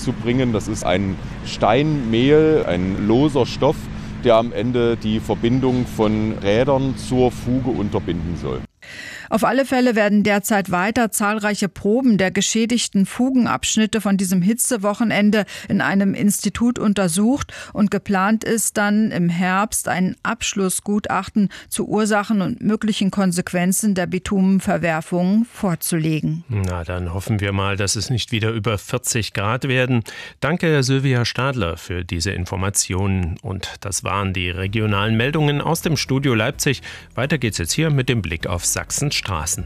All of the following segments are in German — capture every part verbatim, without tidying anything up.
zu bringen. Das ist ein Steinmehl, ein loser Stoff, der am Ende die Verbindung von Rädern zur Fuge unterbinden soll. Auf alle Fälle werden derzeit weiter zahlreiche Proben der geschädigten Fugenabschnitte von diesem Hitzewochenende in einem Institut untersucht und geplant ist dann im Herbst ein Abschlussgutachten zu Ursachen und möglichen Konsequenzen der Bitumenverwerfung vorzulegen. Na, dann hoffen wir mal, dass es nicht wieder über vierzig Grad werden. Danke, Sylvia Stadler, für diese Informationen. Und das waren die regionalen Meldungen aus dem Studio Leipzig. Weiter geht's jetzt hier mit dem Blick auf Sachsens Straßen.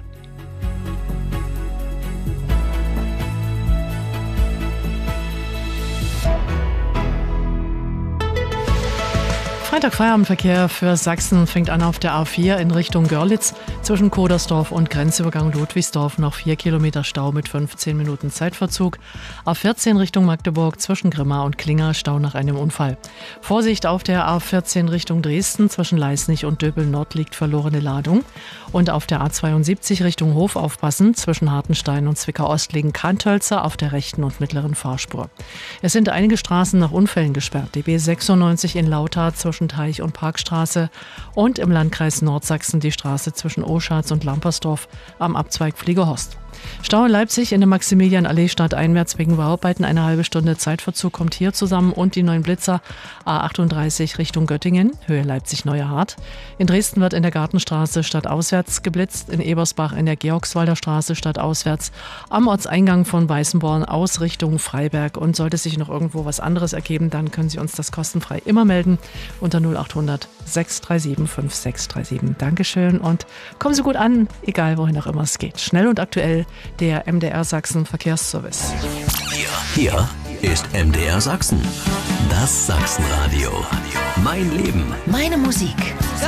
Freitag Feierabendverkehr für Sachsen fängt an auf der A vier in Richtung Görlitz zwischen Kodersdorf und Grenzübergang Ludwigsdorf. Noch vier Kilometer Stau mit fünfzehn Minuten Zeitverzug. A vierzehn Richtung Magdeburg zwischen Grimma und Klinger Stau nach einem Unfall. Vorsicht auf der A vierzehn Richtung Dresden zwischen Leisnig und Döbel-Nord liegt verlorene Ladung. Und auf der A zweiundsiebzig Richtung Hof aufpassen. Zwischen Hartenstein und Zwickau-Ost liegen Kantölzer auf der rechten und mittleren Fahrspur. Es sind einige Straßen nach Unfällen gesperrt. Die B sechsundneunzig in Lauter zwischen Teich- und Parkstraße und im Landkreis Nordsachsen die Straße zwischen Oschatz und Lampersdorf am Abzweig Fliegerhorst. Stau in Leipzig in der Maximilianallee stadteinwärts wegen Bauarbeiten. Eine halbe Stunde Zeitverzug kommt hier zusammen und die neuen Blitzer A achtunddreißig Richtung Göttingen, Höhe Leipzig-Neuerhardt. In Dresden wird in der Gartenstraße stadtauswärts geblitzt, in Ebersbach in der Georgswalder Straße stadtauswärts, am Ortseingang von Weißenborn aus Richtung Freiberg. Und sollte sich noch irgendwo was anderes ergeben, dann können Sie uns das kostenfrei immer melden unter null achthundert sechs drei sieben fünf sechs drei sieben. Dankeschön und kommen Sie gut an, egal wohin auch immer es geht. Schnell und aktuell der M D R Sachsen Verkehrsservice. Hier, hier ist M D R Sachsen. Das Sachsenradio. Mein Leben. Meine Musik.